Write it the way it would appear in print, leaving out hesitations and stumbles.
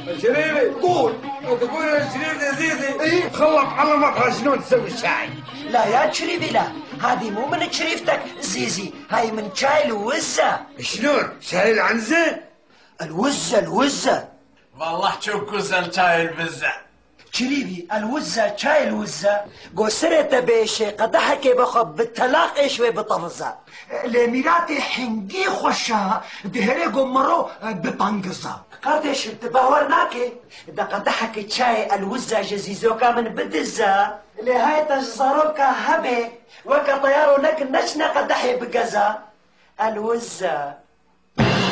شريفي قول. تقول يا شريف يا زيزي إيه؟ خلط علمك شلون تسوي الشاي. لا يا شريفي لا، هذه مو من شريفتك زيزي، هاي من شاي الوزة. شلون شاي العنزة؟ الوزة والله شوف كوزن شاي البزة شريفي، الوزة شاي الوزة قوسرة بيشي قدحك بخب بالتلاقي شوي بطفزة لميراتي حنجي خوشها دهري قمرو بطنقزة. قدش تباورناكي دا قدحك شاي الوزة جزيزوكا من بدزة لهاي تجزاروكا همي وكا طيارو لك نشنا قدحي بقزة الوزة.